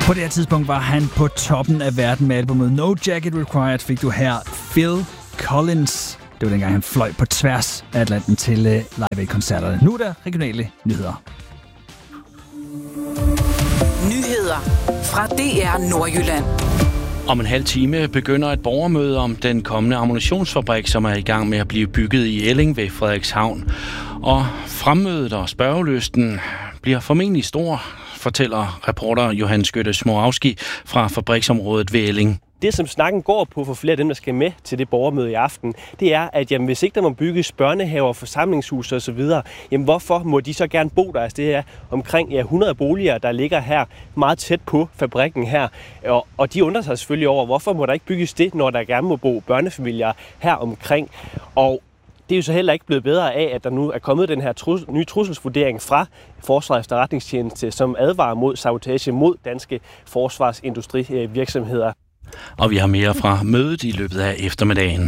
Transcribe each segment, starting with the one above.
På det her tidspunkt var han på toppen af verden med albumet No Jacket Required. Fik du her Phil Collins. Det var dengang, han fløj på tværs af Atlanten til Live Aid-koncerterne. Nu er der regionale nyheder. Nyheder fra DR Nordjylland. Om en halv time begynder et borgermøde om den kommende ammunitionsfabrik, som er i gang med at blive bygget i Elling ved Frederikshavn. Og fremmødet og spørgelysten bliver formentlig stor, fortæller reporter Johan Skytte-Smorowski fra fabriksområdet ved Elling. Det, som snakken går på for flere af dem, der skal med til det borgermøde i aften, det er, at hvis ikke der må bygges børnehaver, forsamlingshuse osv., hvorfor må de så gerne bo der? Altså, det er omkring 100 boliger, der ligger her meget tæt på fabrikken her. Og de undrer sig selvfølgelig over, hvorfor må der ikke bygges det, når der gerne må bo børnefamilier her omkring. Og det er jo så heller ikke blevet bedre af, at der nu er kommet den her nye trusselsvurdering fra Forsvarets Efterretningstjeneste, som advarer mod sabotage mod danske forsvarsindustrivirksomheder. Og vi har mere fra mødet i løbet af eftermiddagen.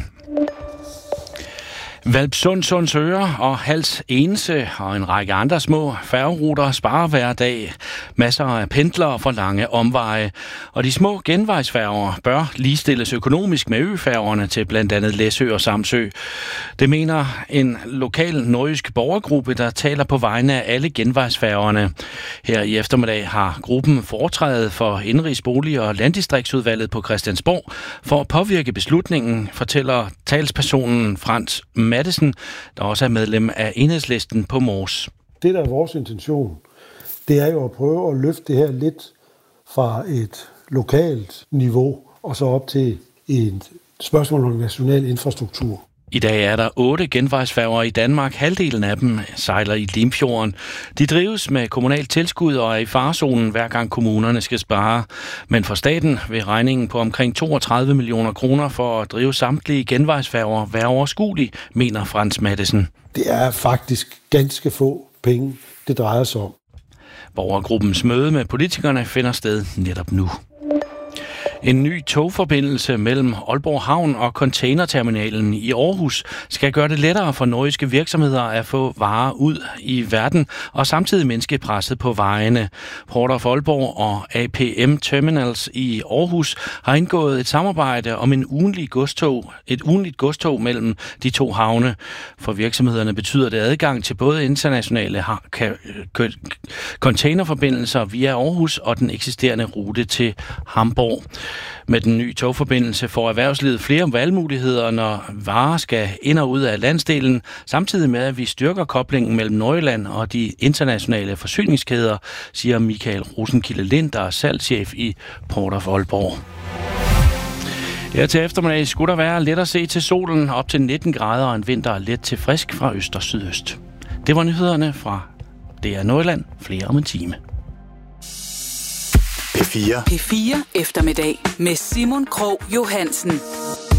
Hvalpsund, Sundsøre og Hals Ense og en række andre små færgeruter sparer hver dag masser af pendlere for lange omveje. Og de små genvejsfærger bør ligestilles økonomisk med øfærgerne til blandt andet Læsø og Samsø. Det mener en lokal nordjysk borgergruppe, der taler på vegne af alle genvejsfærgerne. Her i eftermiddag har gruppen foretrædet for Indenrigsbolig- og Landdistriktsudvalget på Christiansborg for at påvirke beslutningen, fortæller talspersonen Frans Mattesen, der også er medlem af Enhedslisten på Mors. Det, der er vores intention, det er jo at prøve at løfte det her lidt fra et lokalt niveau og så op til et spørgsmål om national infrastruktur. I dag er der 8 genvejsfærger i Danmark. Halvdelen af dem sejler i Limfjorden. De drives med kommunalt tilskud og er i farezonen, hver gang kommunerne skal spare. Men for staten vil regningen på omkring 32 millioner kroner for at drive samtlige genvejsfærger være overskuelig, mener Frans Mattesen. Det er faktisk ganske få penge, det drejer sig om. Borgergruppens møde med politikerne finder sted netop nu. En ny togforbindelse mellem Aalborg Havn og containerterminalen i Aarhus skal gøre det lettere for nordjyske virksomheder at få varer ud i verden og samtidig mindske presset på vejene. Port of Aalborg og APM Terminals i Aarhus har indgået et samarbejde om et ugentligt godstog mellem de to havne. For virksomhederne betyder det adgang til både internationale containerforbindelser via Aarhus og den eksisterende rute til Hamburg. Med den nye togforbindelse får erhvervslivet flere valgmuligheder, når varer skal ind og ud af landsdelen, samtidig med, at vi styrker koblingen mellem Nordjylland og de internationale forsyningskæder, siger Michael Rosenkilde Lind, der er salgschef i Port of Aalborg. Her til eftermiddag skulle der være let at se til solen, op til 19 grader og en vinter let til frisk fra øst og sydøst. Det var nyhederne fra DR Nordjylland. Flere om en time. P4 eftermiddag med Simon Krog Johansen.